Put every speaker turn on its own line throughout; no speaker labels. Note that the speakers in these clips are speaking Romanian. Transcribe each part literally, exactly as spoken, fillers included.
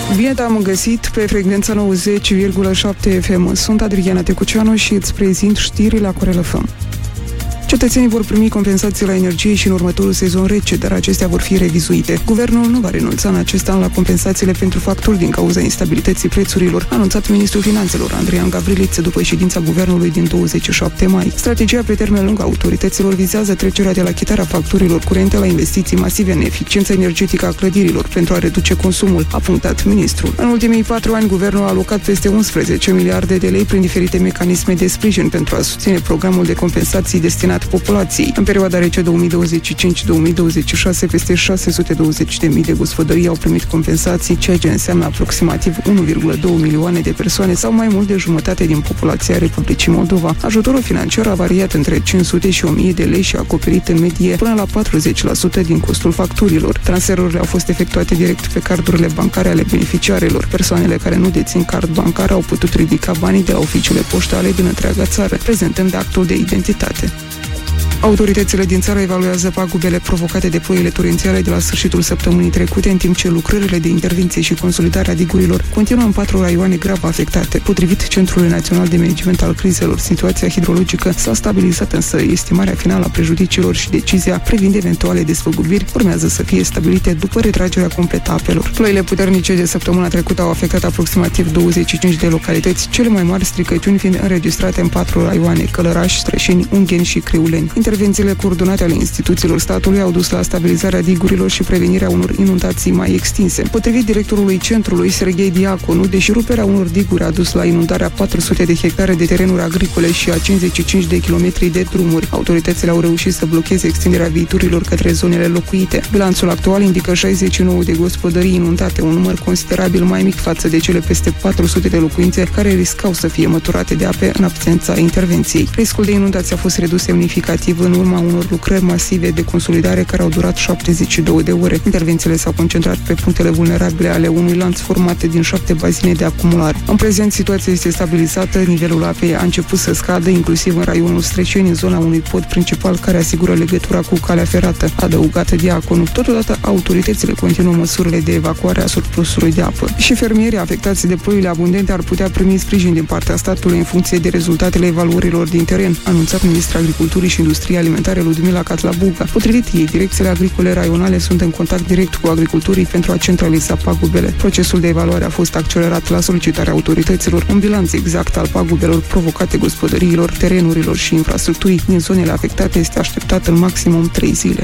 Bine te-am găsit pe frecvența nouăzeci virgulă șapte F M. Sunt Adriana Tecuceanu și îți prezint știrile la Corel F M. Cetățenii vor primi compensații la energie și în următorul sezon rece, dar acestea vor fi revizuite. Guvernul nu va renunța în acest an la compensațiile pentru facturi din cauza instabilității prețurilor, a anunțat ministrul finanțelor Andrian Gavriliță după ședința guvernului din douăzeci și șapte mai. Strategia pe termen lung a autorităților vizează trecerea de la achitarea facturilor curente la investiții masive în eficiența energetică a clădirilor pentru a reduce consumul, a punctat ministrul. În ultimii patru ani, guvernul a alocat peste unsprezece miliarde de lei prin diferite mecanisme de sprijin pentru a susține programul de compensații destinat populației. În perioada rece două mii douăzeci și cinci două mii douăzeci și șase, peste șase sute douăzeci de mii de gospodării au primit compensații, ceea ce înseamnă aproximativ unu virgulă doi milioane de persoane sau mai mult de jumătate din populația Republicii Moldova. Ajutorul financiar a variat între cinci sute și o mie de lei și a acoperit în medie până la patruzeci la sută din costul facturilor. Transferurile au fost efectuate direct pe cardurile bancare ale beneficiarilor. Persoanele care nu dețin card bancar au putut ridica banii de la oficiile poștale din întreaga țară, prezentând actul de identitate. Autoritățile din țară evaluează pagubele provocate de ploile torențiale de la sfârșitul săptămânii trecute, în timp ce lucrările de intervenție și consolidarea digurilor continuă în patru raioane grav afectate. Potrivit Centrului Național de Management al Crizelor, situația hidrologică s-a stabilizat, însă estimarea finală a prejudiciilor și decizia privind eventuale desfăgubiri urmează să fie stabilite după retragerea completă a apelor. Ploile puternice de săptămâna trecută au afectat aproximativ douăzeci și cinci de localități, cele mai mari stricăciuni fiind înregistrate în patru raioane: Călăraș, Strășeni, Ungheni și Criuleni. Intervențiile coordonate ale instituțiilor statului au dus la stabilizarea digurilor și prevenirea unor inundații mai extinse. Potrivit directorului centrului, Serghei Diaconu, deși ruperea unor diguri a dus la inundarea patru sute de hectare de terenuri agricole și a cincizeci și cinci de kilometri de drumuri, autoritățile au reușit să blocheze extinderea viiturilor către zonele locuite. Bilanțul actual indică șaizeci și nouă de gospodării inundate, un număr considerabil mai mic față de cele peste patru sute de locuințe care riscau să fie măturate de ape în absența intervenției. Riscul de inundație a fost redus semnificativ în urma unor lucrări masive de consolidare care au durat șaptezeci și două de ore. Intervențiile s-au concentrat pe punctele vulnerabile ale unui lanț format din șapte bazine de acumulare. În prezent, situația este stabilizată, nivelul apei a început să scadă, inclusiv în raionul Strășeni, în zona unui pod principal care asigură legătura cu calea ferată, adăugată Diaconul. Totodată, autoritățile continuă măsurile de evacuare a surplusului de apă. Și fermierii afectați de ploile abundente ar putea primi sprijin din partea statului în funcție de rezultatele evaluărilor din teren, a anunțat ministrul Agriculturii și Industriei Alimentare Ludmila Catlabuga. Potrivit ei, direcțiile agricole raionale sunt în contact direct cu agricultorii pentru a centraliza pagubele. Procesul de evaluare a fost accelerat la solicitarea autorităților. Un bilanț exact al pagubelor provocate gospodăriilor, terenurilor și infrastructurii din zonele afectate este așteptat în maximum trei zile.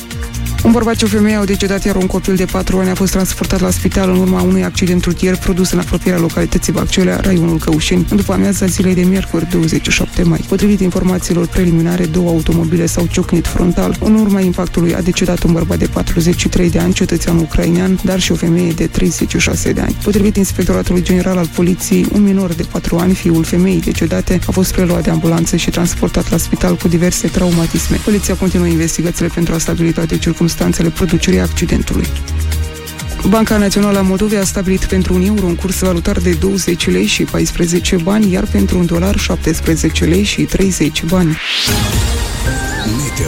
Un bărbat și o femeie au decedat, iar un copil de patru ani a fost transportat la spital în urma unui accident rutier produs în apropierea localității Baccelea, raionul Căușeni, în după amiaza zilei de miercuri, douăzeci și șapte mai. Potrivit informațiilor preliminare, două automobile s-au ciocnit frontal. În urma impactului a decedat un bărbat de patruzeci și trei de ani, cetățean ucrainean, dar și o femeie de treizeci și șase de ani. Potrivit Inspectoratului General al Poliției, un minor de patru ani, fiul femeii decedate, a fost preluat de ambulanță și transportat la spital cu diverse traumatisme. Poliția continuă investigațiile pentru a stabili toate circumstanțele producerii accidentului. Banca Națională a Moldovei a stabilit pentru un euro un curs valutar de douăzeci lei și paisprezece bani, iar pentru un dolar șaptesprezece lei și treizeci bani. Meteo.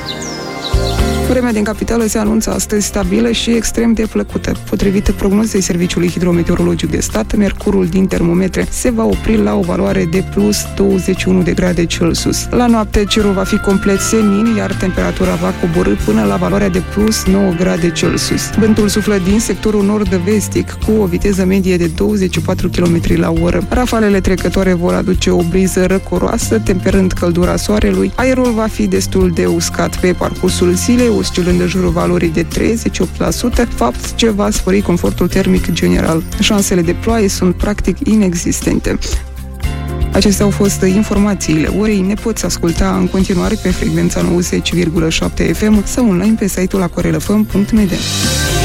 Vremea din capitală se anunță astăzi stabilă și extrem de plăcută. Potrivit prognozei Serviciului Hidrometeorologic de Stat, mercurul din termometre se va opri la o valoare de plus douăzeci și unu de grade Celsius. La noapte cerul va fi complet senin, iar temperatura va coborî până la valoarea de plus nouă grade Celsius. Vântul suflă din sectorul nord-vestic cu o viteză medie de douăzeci și patru kilometri la oră. Rafalele trecătoare vor aduce o briză răcoroasă, temperând căldura soarelui. Aerul va fi destul de uscat pe parcursul zilei, oscilând în jurul valorii de treizeci și opt la sută, fapt ce va spori confortul termic general. Șansele de ploaie sunt practic inexistente. Acestea au fost informațiile orei. Ne poți asculta în continuare pe frecvența nouăzeci virgulă șapte F M sau online pe site-ul acorelfm punct m d.